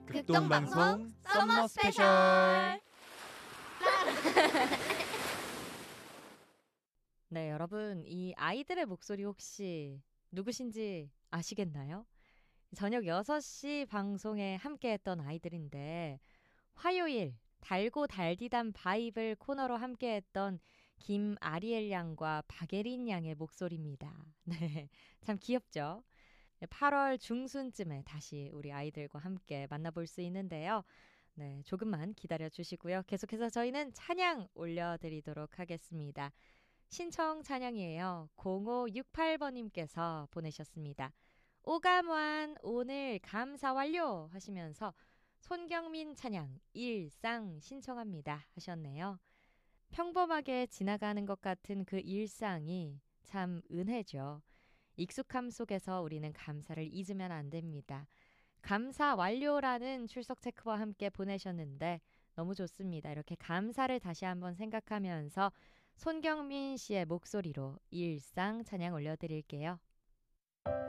극동방송 썸머 스페셜. 네, 여러분, 이 아이들의 목소리 혹시 누구신지 아시겠나요? 저녁 6시 방송에 함께했던 아이들인데 화요일 달고 달디단 바이블 코너로 함께했던 김아리엘 양과 박예린 양의 목소리입니다. 네, 참 귀엽죠? 8월 중순쯤에 다시 우리 아이들과 함께 만나볼 수 있는데요. 네, 조금만 기다려 주시고요. 계속해서 저희는 찬양 올려드리도록 하겠습니다. 신청 찬양이에요. 0568번님께서 보내셨습니다. 오감완 오늘 감사 완료 하시면서 손경민 찬양 일상 신청합니다 하셨네요. 평범하게 지나가는 것 같은 그 일상이 참 은혜죠. 익숙함 속에서 우리는 감사를 잊으면 안 됩니다. 감사 완료라는 출석 체크와 함께 보내셨는데 너무 좋습니다. 이렇게 감사를 다시 한번 생각하면서 손경민 씨의 목소리로 일상 찬양 올려드릴게요.